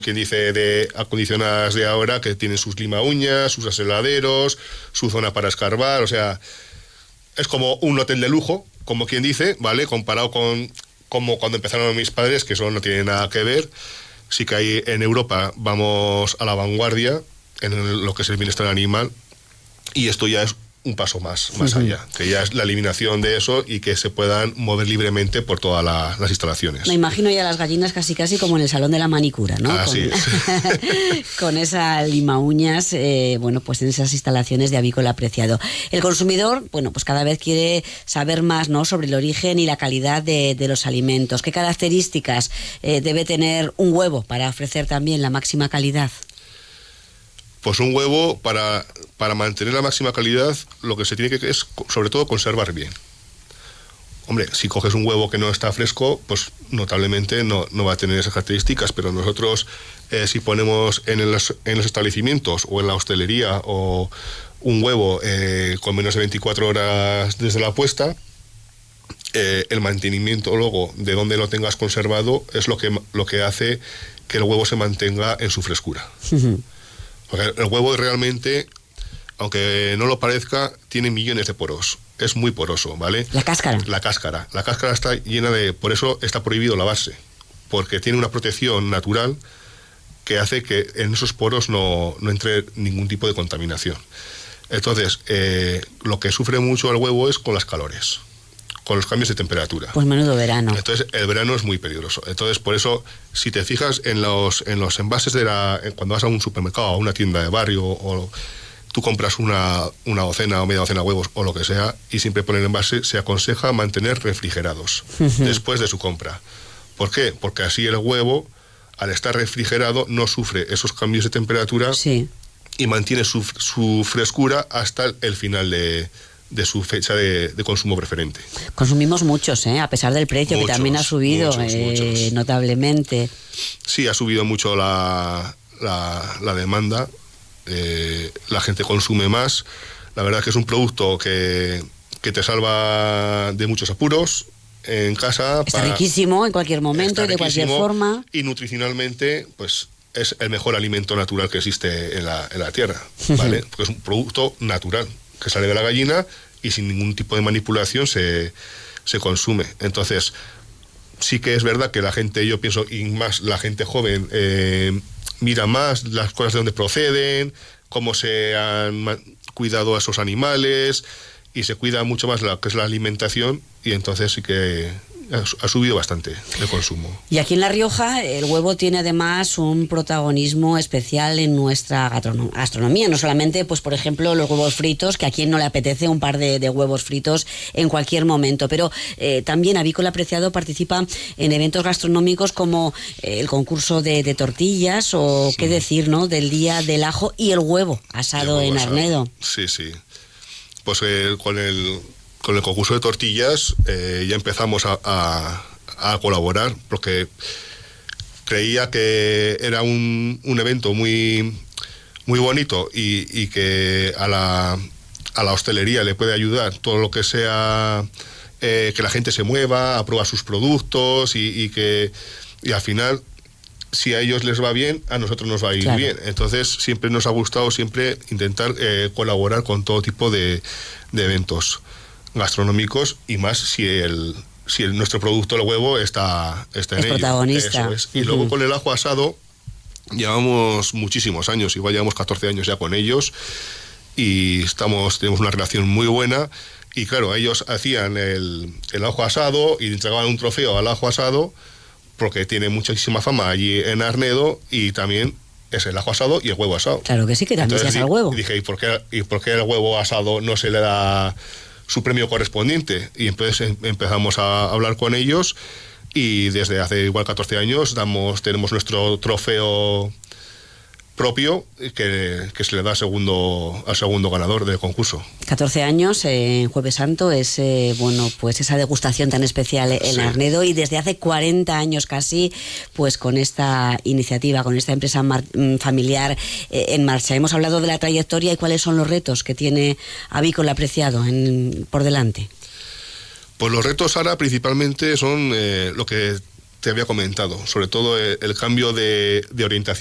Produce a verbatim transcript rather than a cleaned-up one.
quien dice, de acondicionadas de ahora, que tienen sus lima uñas, sus aseladeros, su zona para escarbar, o sea, es como un hotel de lujo, como quien dice, ¿vale? Comparado con como cuando empezaron mis padres, que eso no tiene nada que ver. Sí que ahí en Europa vamos a la vanguardia en lo que es el bienestar animal, y esto ya es un paso más, más uh-huh. allá, que ya es la eliminación de eso y que se puedan mover libremente por todas la, las instalaciones. Me imagino ya las gallinas casi casi como en el salón de la manicura, ¿no? Así con, es. Con esa lima uñas, eh, bueno, pues en esas instalaciones de Avícola Preciado. El consumidor, bueno, pues cada vez quiere saber más, ¿no?, sobre el origen y la calidad de, de los alimentos. ¿Qué características eh, debe tener un huevo para ofrecer también la máxima calidad? Pues un huevo, para, para mantener la máxima calidad, lo que se tiene que es, sobre todo, conservar bien. Hombre, si coges un huevo que no está fresco, pues notablemente no, no va a tener esas características, pero nosotros, eh, si ponemos en, el, en los establecimientos o en la hostelería o un huevo eh, con menos de veinticuatro horas desde la puesta, eh, el mantenimiento luego de donde lo tengas conservado es lo que, lo que hace que el huevo se mantenga en su frescura. Uh-huh. Porque el huevo realmente, aunque no lo parezca, tiene millones de poros. Es muy poroso, ¿vale? La cáscara. La cáscara. La cáscara está llena de... Por eso está prohibido lavarse. Porque tiene una protección natural que hace que en esos poros no, no entre ningún tipo de contaminación. Entonces, eh, lo que sufre mucho el huevo es con las calores, con los cambios de temperatura. Pues menudo verano. Entonces, el verano es muy peligroso. Entonces, por eso, si te fijas en los, en los envases de la... Cuando vas a un supermercado, a una tienda de barrio, o tú compras una, una docena o media docena de huevos, o lo que sea, y siempre ponen envase, se aconseja mantener refrigerados uh-huh. después de su compra. ¿Por qué? Porque así el huevo, al estar refrigerado, no sufre esos cambios de temperatura sí. y mantiene su, su frescura hasta el final de... de su fecha de, de consumo preferente. Consumimos muchos, ¿eh? A pesar del precio, muchos, que también ha subido muchos, eh, muchos. notablemente. Sí, ha subido mucho la, la, la demanda, eh, la gente consume más. La verdad es que es un producto que, que te salva de muchos apuros en casa. Está para, riquísimo en cualquier momento y de cualquier forma. Y nutricionalmente, pues es el mejor alimento natural que existe en la, en la tierra, ¿vale? Porque es un producto natural, que sale de la gallina y sin ningún tipo de manipulación se, se consume. Entonces, sí que es verdad que la gente, yo pienso, y más la gente joven, eh, mira más las cosas de dónde proceden, cómo se han cuidado a esos animales, y se cuida mucho más lo que es la alimentación, y entonces sí que ha subido bastante el consumo. Y aquí en La Rioja el huevo tiene además un protagonismo especial en nuestra gastronomía, no solamente, pues por ejemplo, los huevos fritos, que a quien no le apetece un par de, de huevos fritos en cualquier momento, pero eh, también Avícola Preciado participa en eventos gastronómicos como eh, el concurso de, de tortillas o sí. qué decir, ¿no?, del Día del Ajo y el huevo asado el huevo en asado. Arnedo. Sí, sí. Pues eh, con el con el concurso de tortillas eh, ya empezamos a, a, a colaborar, porque creía que era un, un evento muy, muy bonito y, y que a la, a la hostelería le puede ayudar todo lo que sea eh, que la gente se mueva, a probar sus productos y, y que y al final, si a ellos les va bien, a nosotros nos va a ir claro. bien. Entonces siempre nos ha gustado siempre intentar eh, colaborar con todo tipo de, de eventos gastronómicos, y más si el si el, nuestro producto, el huevo, está, está en es ello. Protagonista. Eso es. Y uh-huh. luego con el ajo asado llevamos muchísimos años, igual llevamos catorce años ya con ellos, y estamos tenemos una relación muy buena. Y claro, ellos hacían el, el ajo asado y entregaban un trofeo al ajo asado, porque tiene muchísima fama allí en Arnedo, y también es el ajo asado y el huevo asado. Claro que sí, que también Entonces, se hace el huevo. Y dije, ¿y por qué, y por qué el huevo asado no se le da su premio correspondiente? Y entonces empezamos a hablar con ellos, y desde hace igual catorce años damos tenemos nuestro trofeo propio que, que se le da segundo, al segundo ganador del concurso. catorce años en Jueves Santo es eh, bueno, pues esa degustación tan especial en sí. Arnedo, y desde hace cuarenta años casi, pues con esta iniciativa, con esta empresa mar, familiar eh, en marcha. Hemos hablado de la trayectoria y cuáles son los retos que tiene Avícola Preciado en, por delante. Pues los retos ahora principalmente son eh, lo que te había comentado, sobre todo el, el cambio de, de orientación